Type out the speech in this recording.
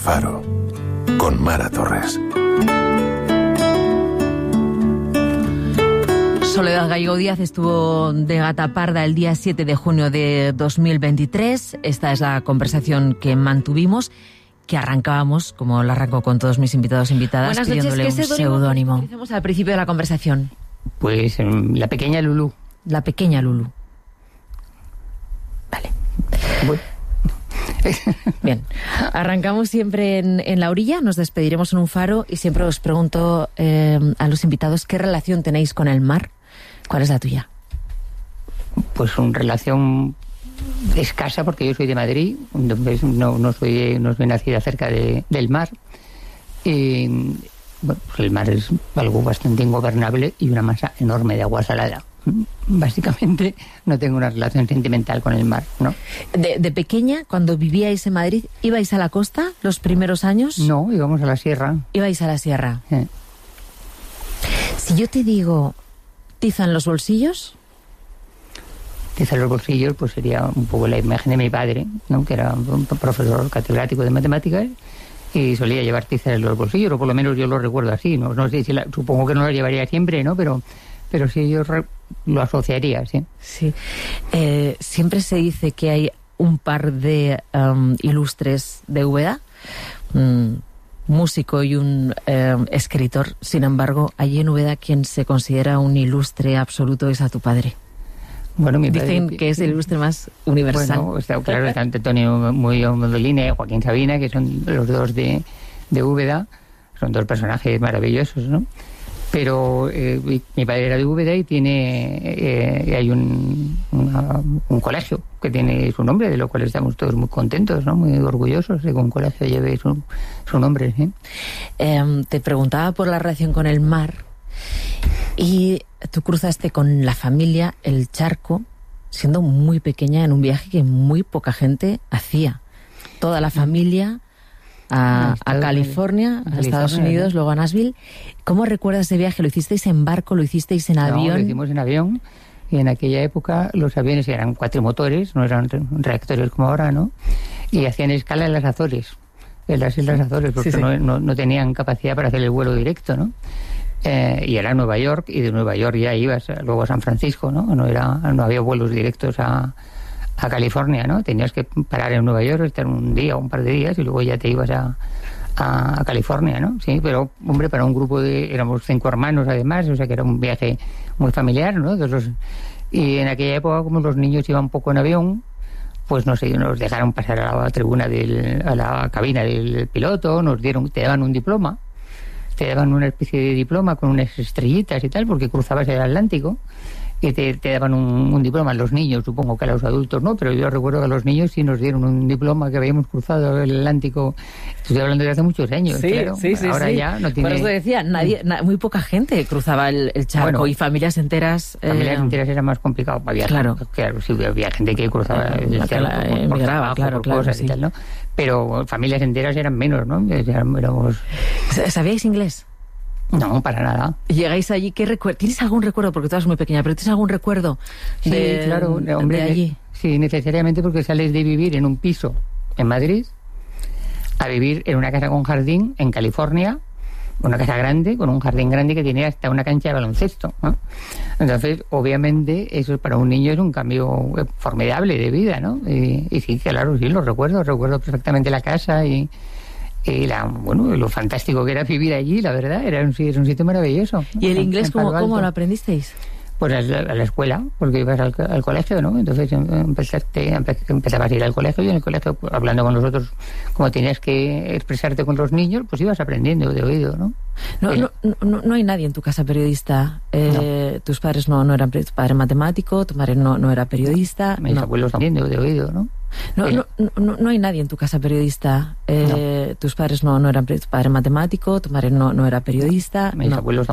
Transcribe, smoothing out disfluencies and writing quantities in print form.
Faro, con Mara Torres. Soledad Gallego Díaz estuvo de gata parda el día 7 de junio de 2023. Esta es la conversación que mantuvimos, que arrancábamos, como la arranco con todos mis invitados e invitadas, pidiéndole un seudónimo. Empecemos al principio de la conversación. Pues la pequeña Lulú. La pequeña Lulú. Vale. Bueno. Bien, arrancamos siempre en la orilla, nos despediremos en un faro y siempre os pregunto a los invitados qué relación tenéis con el mar. ¿Cuál es la tuya? Pues una relación escasa, porque yo soy de Madrid, entonces no soy nacida cerca del mar. Bueno, pues el mar es algo bastante ingobernable y una masa enorme de agua salada. Básicamente no tengo una relación sentimental con el mar, ¿no? De pequeña, cuando vivíais en Madrid, ¿ibais a la costa los primeros años? No, íbamos a la sierra. Ibais a la sierra. Si yo te digo tiza en los bolsillos... Tiza en los bolsillos, pues sería un poco la imagen de mi padre, ¿no? Que era un profesor catedrático de matemáticas y solía llevar tiza en los bolsillos, o por lo menos yo lo recuerdo así, no sé si supongo que no lo llevaría siempre, ¿no? Pero sí, yo lo asociaría, sí. Sí. Siempre se dice que hay un par de ilustres de Úbeda, un músico y un escritor. Sin embargo, allí en Úbeda quien se considera un ilustre absoluto es a tu padre. Bueno, mi Dicen padre, que es el ilustre más universal. Bueno, claro, está Antonio Modolina y Joaquín Sabina, que son los dos de Úbeda. Son dos personajes maravillosos, ¿no? Pero mi padre era de Úbeda y hay un colegio que tiene su nombre, de lo cual estamos todos muy contentos, ¿no? Muy orgullosos de que un colegio lleve su nombre, ¿sí? Te preguntaba por la relación con el mar y tú cruzaste con la familia el charco siendo muy pequeña en un viaje que muy poca gente hacía. Toda la familia a California, a Estados Unidos, luego a Nashville. ¿Cómo recuerdas ese viaje? ¿Lo hicisteis en barco? ¿Lo hicisteis en avión? No, lo hicimos en avión. Y en aquella época los aviones eran cuatrimotores, no eran reactores como ahora, ¿no? Y hacían escala en las Azores, en las Islas Azores, porque sí. No tenían capacidad para hacer el vuelo directo, ¿no? Y era Nueva York, y de Nueva York ya ibas luego a San Francisco, ¿no? No había vuelos directos a California, ¿no? Tenías que parar en Nueva York, estar un día o un par de días y luego ya te ibas a California, ¿no? Sí, pero, hombre, para un grupo éramos 5 hermanos además, o sea que era un viaje muy familiar, ¿no? Y en aquella época, como los niños iban poco en avión, pues no sé, nos dejaron pasar a la tribuna, a la cabina del piloto, te daban un diploma, te daban una especie de diploma con unas estrellitas y tal, porque cruzabas el Atlántico. Y te daban un diploma a los niños, supongo que a los adultos no, pero yo recuerdo que a los niños sí nos dieron un diploma que habíamos cruzado el Atlántico. Estoy hablando de hace muchos años, sí, claro. Sí, ahora ya no tiene... Por eso decía, muy poca gente cruzaba el charco, bueno, y familias enteras... Familias enteras era más complicado para viajar. Claro, sí, había gente que cruzaba el charco por trabajo, por cosas y tal, ¿no? Pero familias enteras eran menos, ¿no? Éramos... ¿Sabíais inglés? No, para nada. Llegáis allí, ¿tienes algún recuerdo? Porque tú eres muy pequeña, pero ¿tienes algún recuerdo claro, hombre, de allí? Sí, necesariamente, porque sales de vivir en un piso en Madrid a vivir en una casa con jardín en California, una casa grande, con un jardín grande que tiene hasta una cancha de baloncesto, ¿no? Entonces, obviamente, eso para un niño es un cambio formidable de vida, ¿no? Y sí, claro, sí, lo recuerdo perfectamente la casa y lo fantástico que era vivir allí, la verdad, era un sitio maravilloso. ¿Y el inglés cómo lo aprendisteis? Pues a la escuela, porque ibas al colegio, ¿no? Entonces empezabas a ir al colegio y en el colegio, pues, hablando con los otros, como tenías que expresarte con los niños, pues ibas aprendiendo de oído, ¿no? No hay nadie en tu casa periodista. No. Tus padres no eran... Tu padre matemático, tu madre no era periodista. Mis abuelos también de oído, ¿no? No hay nadie en tu casa periodista. Tus padres no eran... Tu padre matemático, tu madre no era periodista. Mis abuelos también.